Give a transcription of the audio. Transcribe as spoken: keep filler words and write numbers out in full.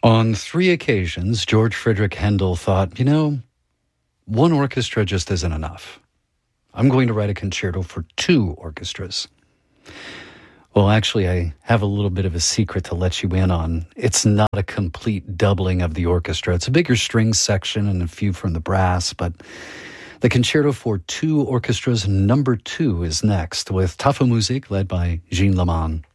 On three occasions, George Friedrich Handel thought, you know, one orchestra just isn't enough. I'm going to write a concerto for two orchestras. Well, actually, I have a little bit of a secret to let you in on. It's not a complete doubling of the orchestra. It's a bigger string section and a few from the brass, but the concerto for two orchestras number two is next with Tafelmusik led by Jean Leman.